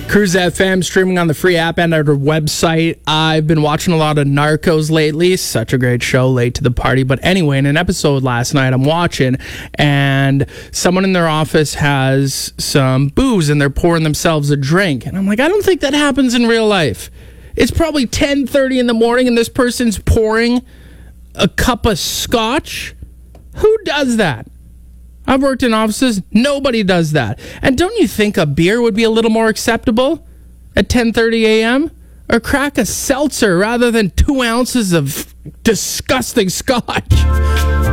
Cruise FM streaming on the free app and our website. I've been watching a lot of Narcos lately. Such a great show, late to the party. But anyway, in an episode last night I'm watching, and someone in their office has some booze and they're pouring themselves a drink. And I'm like, I don't think that happens in real life. It's probably 10:30 in the morning and this person's pouring a cup of scotch. Who does that? I've worked in offices. Nobody does that. And don't you think a beer would be a little more acceptable at 10:30 a.m.? Or crack a seltzer rather than 2 ounces of disgusting scotch?